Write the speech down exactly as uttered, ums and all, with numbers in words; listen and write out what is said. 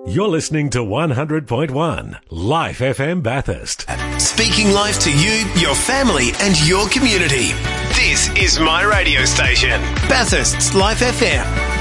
You're listening to one hundred point one Life F M Bathurst. Speaking life to you, your family and your community. This is my radio station, Bathurst's Life F M.